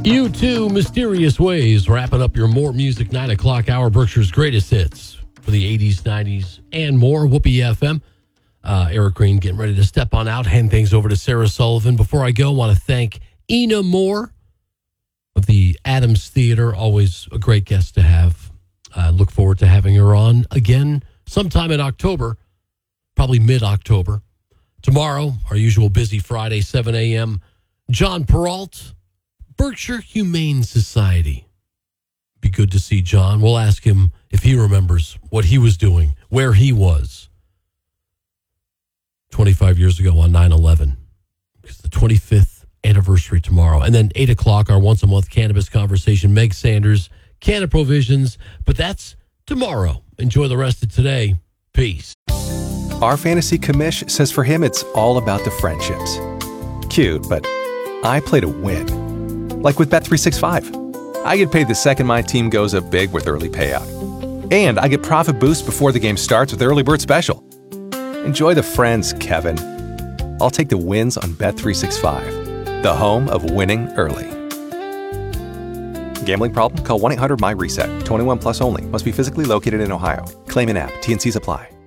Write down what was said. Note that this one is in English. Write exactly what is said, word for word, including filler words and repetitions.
You Too, Mysterious Ways, wrapping up your More Music nine o'clock hour, Berkshire's greatest hits for the eighties, nineties, and more. Whoopee F M. Uh, Eric Green getting ready to step on out, hand things over to Sarah Sullivan. Before I go, I want to thank Ina Moore of the Adams Theater. Always a great guest to have. I uh, look forward to having her on again sometime in October, probably mid-October. Tomorrow, our usual busy Friday, seven a.m., John Peralt, Berkshire Humane Society. Be good to see John. We'll ask him if he remembers what he was doing, where he was twenty-five years ago on nine eleven. It's the twenty-fifth anniversary tomorrow. And then eight o'clock, our once-a-month cannabis conversation. Meg Sanders, Canna Provisions. But that's tomorrow. Enjoy the rest of today. Peace. Our fantasy commish says for him it's all about the friendships. Cute, but I play to win. Like with Bet three sixty-five. I get paid the second my team goes up big with early payout. And I get profit boost before the game starts with Early Bird Special. Enjoy the friends, Kevin. I'll take the wins on Bet three sixty-five, the home of winning early. Gambling problem? Call one eight hundred M Y RESET. twenty-one plus only. Must be physically located in Ohio. Claim in app. T N Cs apply.